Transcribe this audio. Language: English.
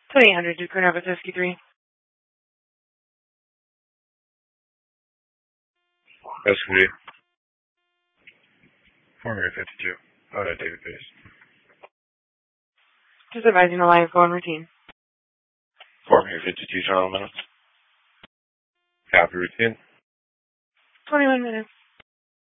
2800 Duke Nova Whiskey 3. Rescue 452. David Pace. Just advising the line phone routine. 452 total minutes. Copy routine. 21 minutes.